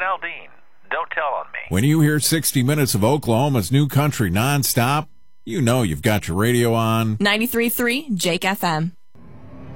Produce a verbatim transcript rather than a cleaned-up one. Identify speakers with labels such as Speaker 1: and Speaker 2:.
Speaker 1: Aldean. Don't tell on me.
Speaker 2: When you hear sixty minutes of Oklahoma's new country nonstop, you know you've got your radio on.
Speaker 3: ninety-three point three Jake F M.